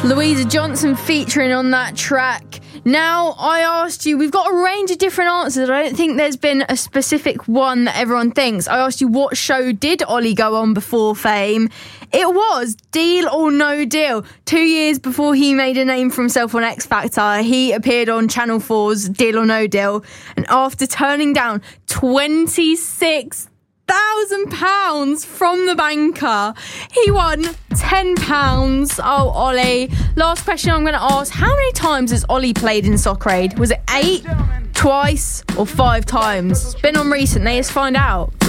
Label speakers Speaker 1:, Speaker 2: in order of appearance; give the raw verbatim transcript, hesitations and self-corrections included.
Speaker 1: Louisa Johnson featuring on that track. Now, I asked you, we've got a range of different answers. I don't think there's been a specific one that everyone thinks. I asked you, what show did Ollie go on before Fame? It was Deal or No Deal. Two years before he made a name for himself on X Factor, he appeared on Channel four's Deal or No Deal. And after turning down twenty-six thousand pounds from the banker, he won ten pounds. Oh, Ollie. Last question I'm going to ask. How many times has Ollie played in Soccer Aid? Was it eight, twice, or five times? Been on recently. Let's find out.